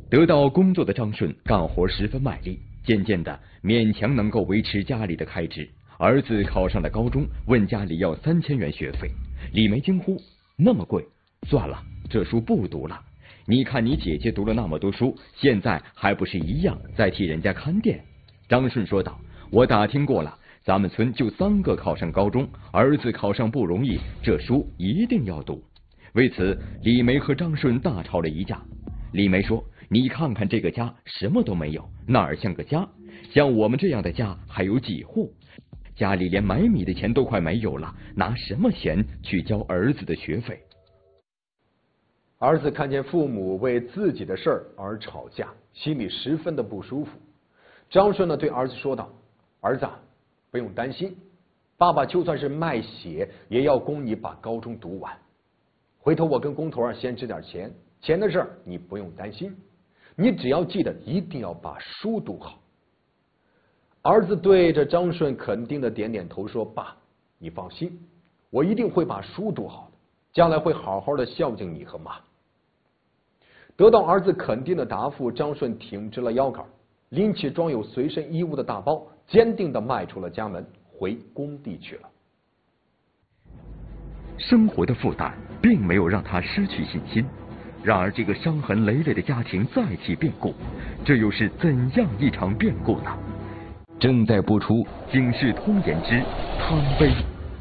得到工作的张顺干活十分卖力，渐渐的勉强能够维持家里的开支。儿子考上了高中，问家里要3000元学费。李梅惊呼：那么贵？算了，这书不读了。你看你姐姐读了那么多书，现在还不是一样在替人家看店？张顺说道：我打听过了，咱们村就3个考上高中，儿子考上不容易，这书一定要读。为此，李梅和张顺大吵了一架。李梅说：你看看这个家什么都没有，哪儿像个家？像我们这样的家还有几户？家里连买米的钱都快没有了，拿什么钱去交儿子的学费？ 儿子看见父母为自己的事儿而吵架，心里十分的不舒服。张顺呢对儿子说道：儿子，不用担心，爸爸就算是卖血也要供你把高中读完。回头我跟工头先支点钱，钱的事儿你不用担心，你只要记得一定要把书读好。儿子对着张顺肯定的点点头说：爸，你放心，我一定会把书读好的，将来会好好的孝敬你和妈。得到儿子肯定的答复，张顺挺直了腰杆，拎起装有随身衣物的大包，坚定的迈出了家门，回工地去了。 生活的负担并没有让他失去信心，然而这个伤痕累累的家庭再起变故，这又是怎样一场变故呢？正在播出《警世通言之贪杯》。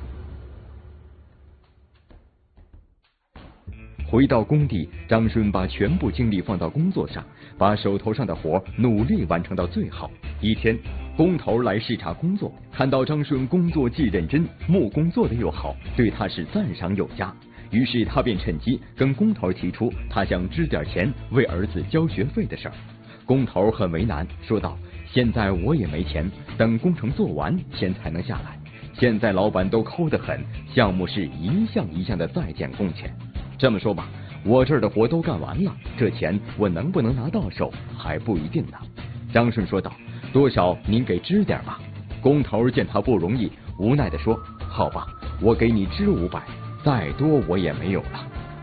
回到工地，张顺把全部精力放到工作上，把手头上的活努力完成到最好。一天，工头来视察工作，看到张顺工作既认真，木工做得又好，对他是赞赏有加。于是他便趁机跟工头提出他想支点钱为儿子交学费的事儿。工头很为难，说道：现在我也没钱，等工程做完钱才能下来。现在老板都抠得很，项目是一项一项的在减工钱。这么说吧，我这儿的活都干完了，这钱我能不能拿到手还不一定呢。张顺说道：多少您给支点吧。工头见他不容易，无奈地说：好吧，我给你支500，再多我也没有了。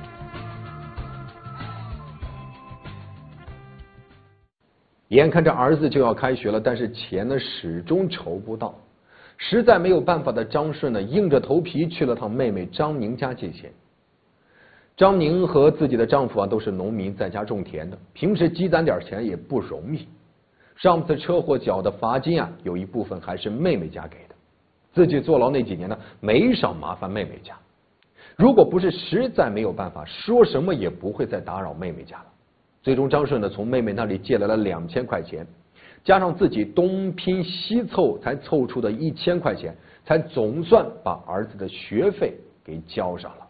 眼看着儿子就要开学了，但是钱呢始终筹不到，实在没有办法的张顺呢硬着头皮去了趟妹妹张宁家借钱。张宁和自己的丈夫都是农民，在家种田的，平时积攒点钱也不容易。上次车祸缴的罚金有一部分还是妹妹家给的。自己坐牢那几年呢，没少麻烦妹妹家。如果不是实在没有办法，说什么也不会再打扰妹妹家了。最终，张顺呢从妹妹那里借来了2000块钱，加上自己东拼西凑才凑出的1000块钱，才总算把儿子的学费给交上了。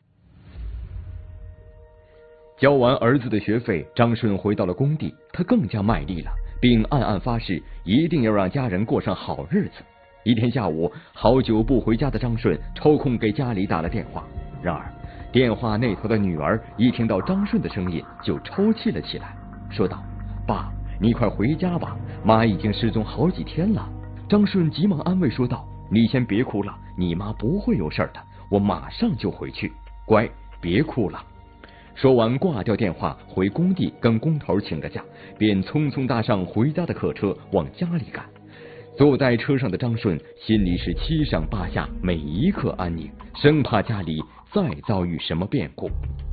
交完儿子的学费，张顺回到了工地，他更加卖力了，并暗暗发誓一定要让家人过上好日子。一天下午，好久不回家的张顺抽空给家里打了电话，然而电话那头的女儿一听到张顺的声音就抽泣了起来，说道：爸，你快回家吧，妈已经失踪好几天了。张顺急忙安慰说道：你先别哭了，你妈不会有事的，我马上就回去，乖，别哭了。说完挂掉电话，回工地跟工头请个假，便匆匆搭上回家的客车往家里赶。坐在车上的张顺心里是七上八下，每一刻安宁，生怕家里再遭遇什么变故。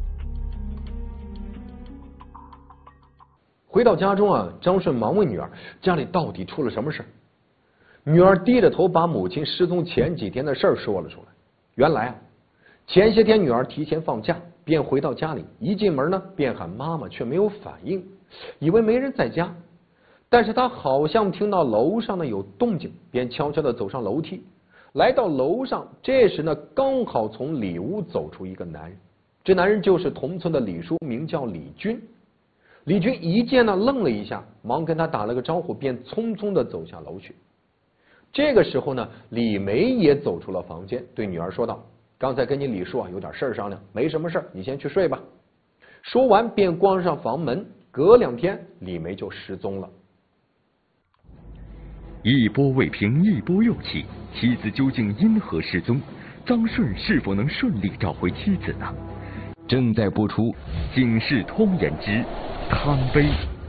回到家中张顺忙问女儿家里到底出了什么事。女儿低着头把母亲失踪前几天的事说了出来。原来前些天女儿提前放假，便回到家里，一进门呢便喊妈妈，却没有反应，以为没人在家。但是她好像听到楼上呢有动静，便悄悄地走上楼梯。来到楼上，这时呢刚好从里屋走出一个男人，这男人就是同村的李叔，名叫李军。李军一见呢愣了一下，忙跟他打了个招呼，便匆匆地走下楼去。这个时候呢，李梅也走出了房间，对女儿说道：刚才跟你李叔有点事儿商量，没什么事儿，你先去睡吧。说完便关上房门。隔2天，李梅就失踪了。 一波未平，一波又起，妻子究竟因何失踪？张顺是否能顺利找回妻子呢？正在播出《警世通言之贪杯》。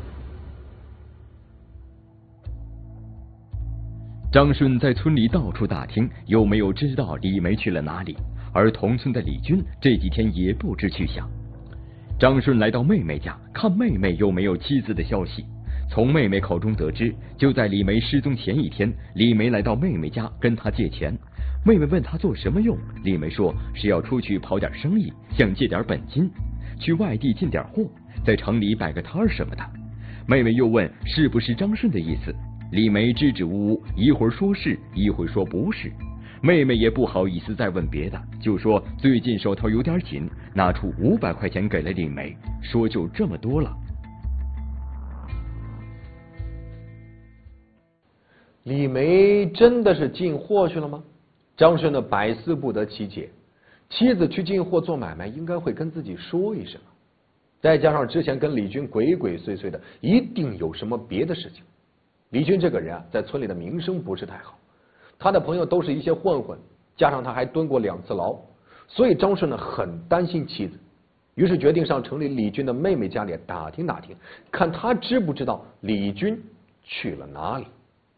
张顺在村里到处打听，有没有知道李梅去了哪里，而同村的李军这几天也不知去向。张顺来到妹妹家，看妹妹有没有妻子的消息。从妹妹口中得知，就在李梅失踪前一天，李梅来到妹妹家跟她借钱。妹妹问她做什么用，李梅说是要出去跑点生意，想借点本金，去外地进点货，在城里摆个摊儿什么的。妹妹又问是不是张顺的意思，李梅支支吾吾，一会儿说是，一会儿说不是。妹妹也不好意思再问别的，就说最近手头有点紧，拿出500块钱给了李梅，说就这么多了。 李梅真的是进货去了吗？张顺呢百思不得其解。妻子去进货做买卖，应该会跟自己说一声，再加上之前跟李军鬼鬼祟祟的，一定有什么别的事情。李军这个人啊，在村里的名声不是太好，他的朋友都是一些混混，加上他还蹲过2次牢，所以张顺呢很担心妻子，于是决定上城里李军的妹妹家里打听打听，看他知不知道李军去了哪里。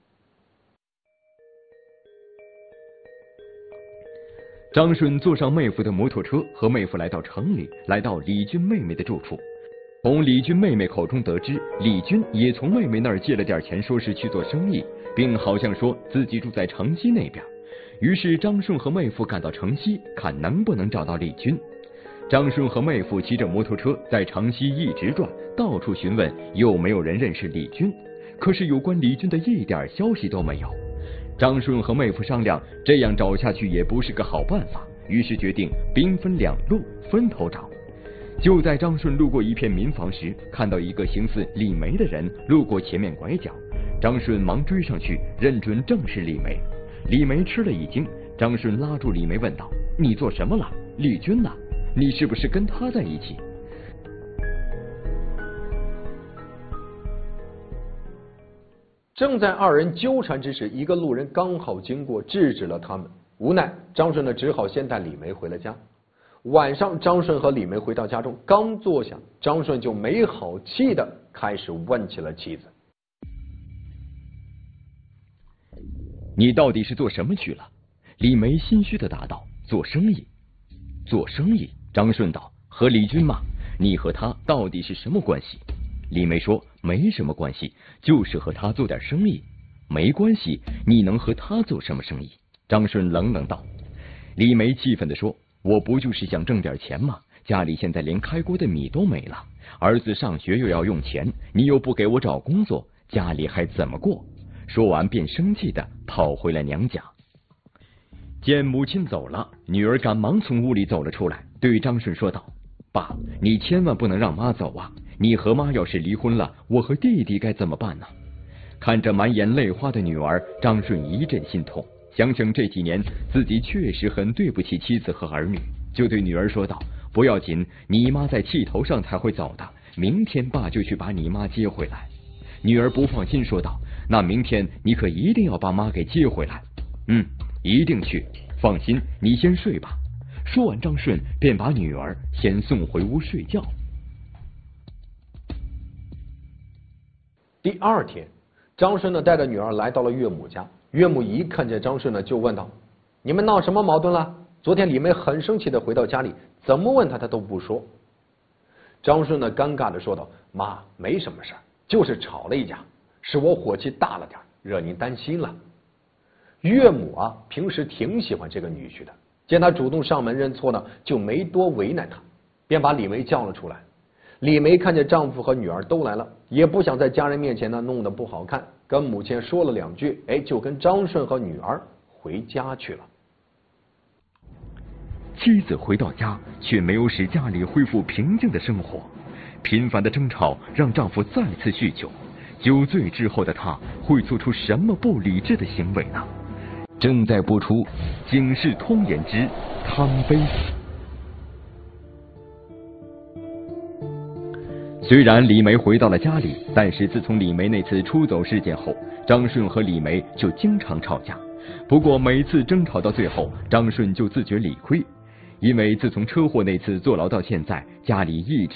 张顺坐上妹夫的摩托车，和妹夫来到城里，来到李军妹妹的住处。从李军妹妹口中得知，李军也从妹妹那儿借了点钱，说是去做生意，并好像说自己住在城西那边。于是张顺和妹夫赶到城西，看能不能找到李军。张顺和妹夫骑着摩托车在城西一直转，到处询问有没有人认识李军，可是有关李军的一点消息都没有。张顺和妹夫商量，这样找下去也不是个好办法，于是决定兵分2路，分头找。就在张顺路过一片民房时，看到一个形似李梅的人路过前面拐角，张顺忙追上去，认准正是李梅。李梅吃了一惊，张顺拉住李梅问道：“你做什么了？李军呢？你是不是跟他在一起？” 正在2人纠缠之时，一个路人刚好经过，制止了他们。无奈张顺呢只好先带李梅回了家。晚上，张顺和李梅回到家中，刚坐下，张顺就没好气的开始问起了妻子：“ 你到底是做什么去了？”李梅心虚的答道：“做生意。”“做生意？”张顺道：“和李军嘛，你和他到底是什么关系？”李梅说：“没什么关系，就是和他做点生意。”“没关系，你能和他做什么生意？”张顺冷冷道。李梅气愤地说：“我不就是想挣点钱吗？家里现在连开锅的米都没了，儿子上学又要用钱，你又不给我找工作，家里还怎么过？”说完便生气地跑回了娘家。见母亲走了，女儿赶忙从屋里走了出来，对张顺说道：“爸，你千万不能让妈走啊！你和妈要是离婚了，我和弟弟该怎么办呢？”看着满眼泪花的女儿，张顺一阵心痛，想想这几年自己确实很对不起妻子和儿女，就对女儿说道：“不要紧，你妈在气头上才会走的，明天爸就去把你妈接回来。”女儿不放心说道：“那明天你可一定要把妈给接回来。”“一定去，放心，你先睡吧。”说完，张顺便把女儿先送回屋睡觉。 第2天，张顺呢带着女儿来到了岳母家。岳母一看见张顺呢，就问道：“你们闹什么矛盾了？昨天李梅很生气的回到家里，怎么问他都不说。”张顺呢尴尬的说道：“妈，没什么事儿，就是吵了一架，是我火气大了点，惹您担心了。”岳母啊，平时挺喜欢这个女婿的，见他主动上门认错呢，就没多为难他，便把李梅叫了出来。李梅看见丈夫和女儿都来了，也不想在家人面前呢弄得不好看，跟母亲说了2句，就跟张顺和女儿回家去了。 妻子回到家，却没有使家里恢复平静的生活，频繁的争吵让丈夫再次酗酒。酒醉之后的他会做出什么不理智的行为呢？正在播出《警世通言之贪杯》。虽然李梅回到了家里，但是自从李梅那次出走事件后，张顺和李梅就经常吵架。不过每次争吵到最后，张顺就自觉理亏，因为自从车祸那次坐牢到现在，家里一直